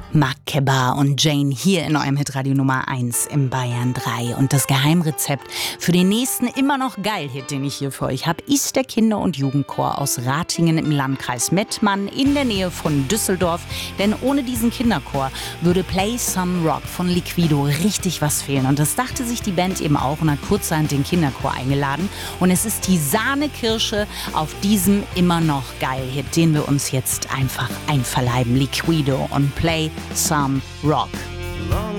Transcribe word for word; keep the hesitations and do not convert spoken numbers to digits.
Makeba und Jane hier in eurem Hitradio Nummer eins im Bayern drei. Und das Geheimrezept für den nächsten immer noch Geil-Hit, den ich hier für euch habe, ist der Kinder- und Jugendchor aus Ratingen im Landkreis Mettmann in der Nähe von Düsseldorf. Denn ohne diesen Kinderchor würde Play Some Rock von Liquido richtig was fehlen. Und das dachte sich die Band eben auch und hat kurzerhand den Kinderchor eingeladen. Und es ist die Sahnekirsche auf diesem immer noch Geil-Hit, den wir uns jetzt einfach einverleiben. Liquido und Play Some Rock. Long